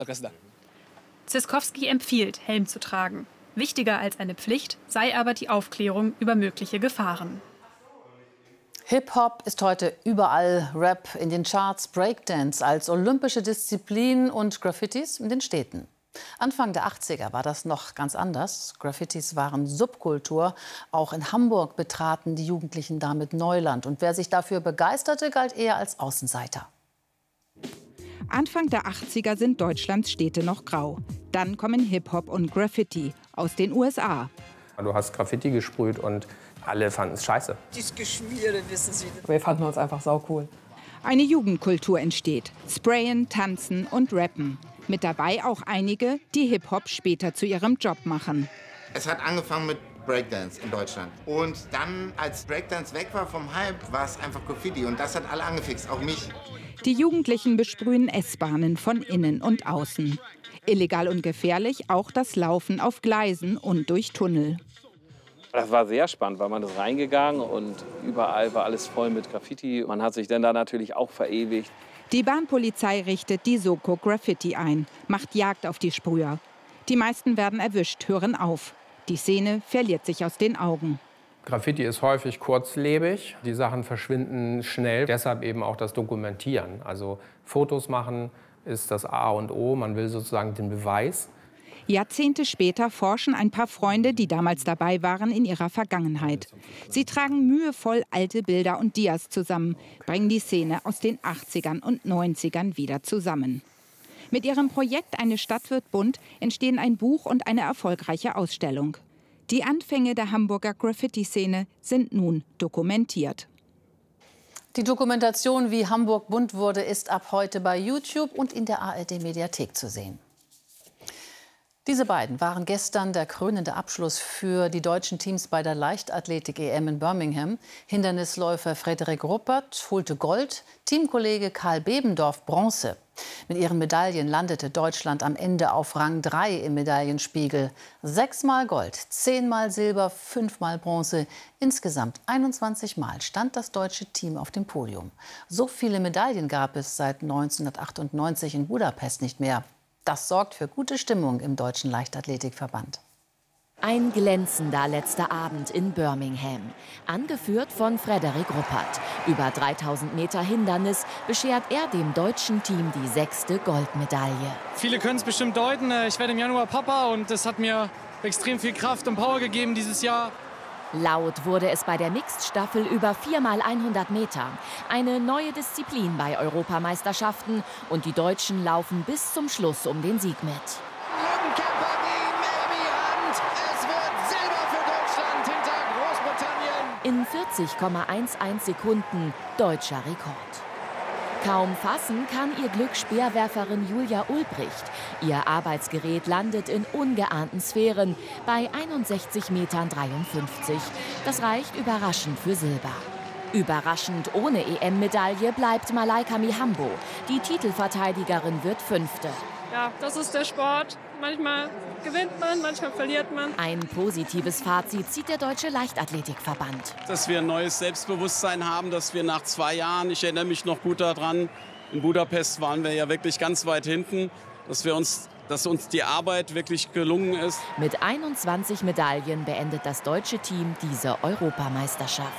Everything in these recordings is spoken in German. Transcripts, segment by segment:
Ziskowski empfiehlt, Helm zu tragen. Wichtiger als eine Pflicht sei aber die Aufklärung über mögliche Gefahren. Hip-Hop ist heute überall, Rap in den Charts, Breakdance als olympische Disziplin und Graffitis in den Städten. Anfang der 80er war das noch ganz anders. Graffitis waren Subkultur. Auch in Hamburg betraten die Jugendlichen damit Neuland. Und wer sich dafür begeisterte, galt eher als Außenseiter. Anfang der 80er sind Deutschlands Städte noch grau. Dann kommen Hip-Hop und Graffiti aus den USA. Du hast Graffiti gesprüht und alle fanden es scheiße. Das Geschmiere, wissen Sie. Wir fanden uns einfach saucool. Eine Jugendkultur entsteht. Sprayen, tanzen und rappen. Mit dabei auch einige, die Hip-Hop später zu ihrem Job machen. Es hat angefangen mit Breakdance in Deutschland. Und dann, als Breakdance weg war vom Hype, war es einfach Graffiti. Und das hat alle angefixt, auch mich. Die Jugendlichen besprühen S-Bahnen von innen und außen. Illegal und gefährlich auch das Laufen auf Gleisen und durch Tunnel. Das war sehr spannend, weil man ist reingegangen und überall war alles voll mit Graffiti. Man hat sich dann da natürlich auch verewigt. Die Bahnpolizei richtet die Soko Graffiti ein, macht Jagd auf die Sprüher. Die meisten werden erwischt, hören auf. Die Szene verliert sich aus den Augen. Graffiti ist häufig kurzlebig, die Sachen verschwinden schnell. Deshalb eben auch das Dokumentieren. Also Fotos machen ist das A und O, man will sozusagen den Beweis. Jahrzehnte später forschen ein paar Freunde, die damals dabei waren, in ihrer Vergangenheit. Sie tragen mühevoll alte Bilder und Dias zusammen, bringen die Szene aus den 80ern und 90ern wieder zusammen. Mit ihrem Projekt Eine Stadt wird bunt entstehen ein Buch und eine erfolgreiche Ausstellung. Die Anfänge der Hamburger Graffiti-Szene sind nun dokumentiert. Die Dokumentation, wie Hamburg bunt wurde, ist ab heute bei YouTube und in der ARD-Mediathek zu sehen. Diese beiden waren gestern der krönende Abschluss für die deutschen Teams bei der Leichtathletik-EM in Birmingham. Hindernisläufer Frederik Ruppert holte Gold, Teamkollege Karl Bebendorf Bronze. Mit ihren Medaillen landete Deutschland am Ende auf Rang 3 im Medaillenspiegel. 6-mal Gold, 10-mal Silber, 5-mal Bronze. Insgesamt 21-mal stand das deutsche Team auf dem Podium. So viele Medaillen gab es seit 1998 in Budapest nicht mehr. Das sorgt für gute Stimmung im Deutschen Leichtathletikverband. Ein glänzender letzter Abend in Birmingham. Angeführt von Frederik Ruppert. Über 3000 Meter Hindernis beschert er dem deutschen Team die 6. Goldmedaille. Viele können es bestimmt deuten. Ich werde im Januar Papa und das hat mir extrem viel Kraft und Power gegeben dieses Jahr. Laut wurde es bei der Mixed-Staffel über 4x100 Meter. Eine neue Disziplin bei Europameisterschaften. Und die Deutschen laufen bis zum Schluss um den Sieg mit. Lückenkämper gegen Melby Rand. Es wird Silber für Deutschland hinter Großbritannien. In 40,11 Sekunden deutscher Rekord. Kaum fassen kann ihr Glück Speerwerferin Julia Ulbricht. Ihr Arbeitsgerät landet in ungeahnten Sphären bei 61,53 Metern. Das reicht überraschend für Silber. Überraschend ohne EM-Medaille bleibt Malaika Mihambo. Die Titelverteidigerin wird 5. Ja, das ist der Sport. Manchmal gewinnt man, manchmal verliert man. Ein positives Fazit zieht der Deutsche Leichtathletikverband. Dass wir ein neues Selbstbewusstsein haben, dass wir nach 2 Jahren, ich erinnere mich noch gut daran, in Budapest waren wir ja wirklich ganz weit hinten, dass uns die Arbeit wirklich gelungen ist. Mit 21 Medaillen beendet das deutsche Team diese Europameisterschaft.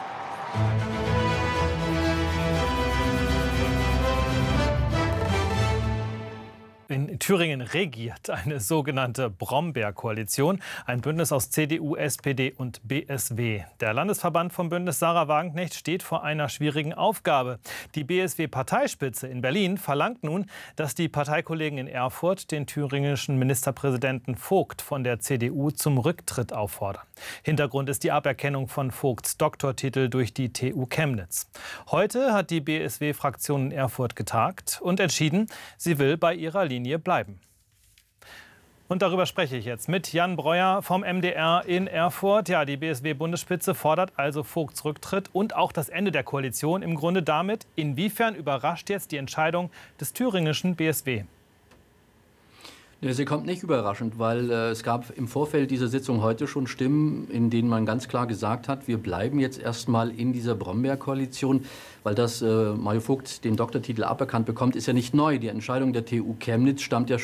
In Thüringen regiert eine sogenannte Brombeer-Koalition, ein Bündnis aus CDU, SPD und BSW. Der Landesverband vom Bündnis Sarah Wagenknecht steht vor einer schwierigen Aufgabe. Die BSW-Parteispitze in Berlin verlangt nun, dass die Parteikollegen in Erfurt den thüringischen Ministerpräsidenten Vogt von der CDU zum Rücktritt auffordern. Hintergrund ist die Aberkennung von Vogts Doktortitel durch die TU Chemnitz. Heute hat die BSW-Fraktion in Erfurt getagt und entschieden, sie will bei ihrer Linie bleiben. Und darüber spreche ich jetzt mit Jan Breuer vom MDR in Erfurt. Ja, die BSW-Bundesspitze fordert also Vogts Rücktritt und auch das Ende der Koalition. Im Grunde damit, inwiefern überrascht jetzt die Entscheidung des thüringischen BSW? Sie kommt nicht überraschend, weil es gab im Vorfeld dieser Sitzung heute schon Stimmen, in denen man ganz klar gesagt hat, wir bleiben jetzt erstmal in dieser Brombeer-Koalition, weil dass Mario Vogt den Doktortitel aberkannt bekommt, ist ja nicht neu. Die Entscheidung der TU Chemnitz stammt ja